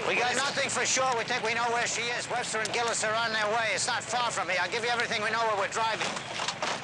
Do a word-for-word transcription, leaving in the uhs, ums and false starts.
We got nothing for sure. We think we know where she is. Webster and Gillis are on their way. It's not far from here. I'll give you everything we know where we're driving.